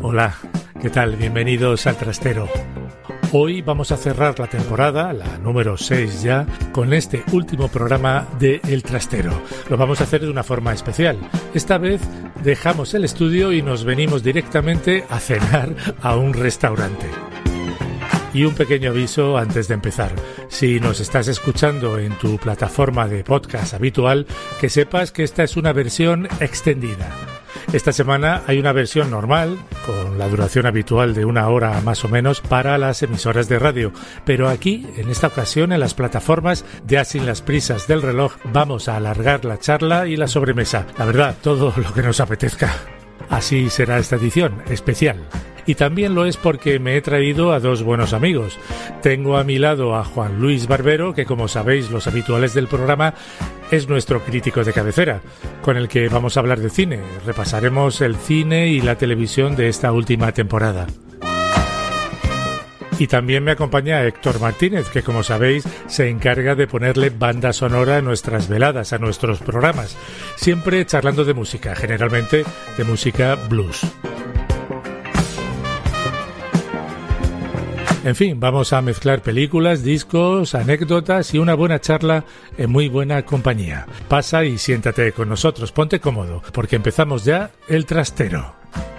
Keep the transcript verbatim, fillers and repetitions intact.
Hola, ¿qué tal? Bienvenidos al Trastero. Hoy vamos a cerrar la temporada, la número seis ya, con este último programa de El Trastero. Lo vamos a hacer de una forma especial. Esta vez dejamos el estudio y nos venimos directamente a cenar a un restaurante. Y un pequeño aviso antes de empezar. Si nos estás escuchando en tu plataforma de podcast habitual, que sepas que esta es una versión extendida. Esta semana hay una versión normal, con la duración habitual de una hora más o menos, para las emisoras de radio. Pero aquí, en esta ocasión, en las plataformas, ya sin las prisas del reloj, vamos a alargar la charla y la sobremesa. La verdad, todo lo que nos apetezca. Así será esta edición especial. Y también lo es porque me he traído a dos buenos amigos. Tengo a mi lado a Juan Luis Barbero, que como sabéis los habituales del programa, es nuestro crítico de cabecera, con el que vamos a hablar de cine. Repasaremos el cine y la televisión de esta última temporada. Y también me acompaña Héctor Martínez, que como sabéis se encarga de ponerle banda sonora a nuestras veladas, a nuestros programas, siempre charlando de música, generalmente de música blues. En fin, vamos a mezclar películas, discos, anécdotas y una buena charla en muy buena compañía. Pasa y siéntate con nosotros, ponte cómodo, porque empezamos ya El Trastero.